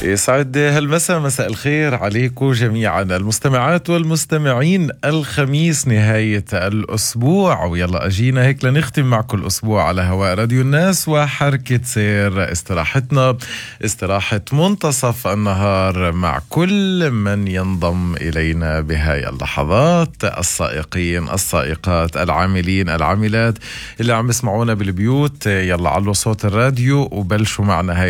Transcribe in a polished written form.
يسعد هالمساء، مساء الخير عليكم جميعا المستمعات والمستمعين. الخميس نهاية الأسبوع، ويلا أجينا هيك لنختم معكم الأسبوع على هواء راديو الناس وحركة سير. استراحتنا استراحة منتصف النهار مع كل من ينضم إلينا بهاي اللحظات، السائقين السائقات، العاملين العاملات اللي عم يسمعونا بالبيوت. يلا علوا صوت الراديو وبلشوا معنا هاي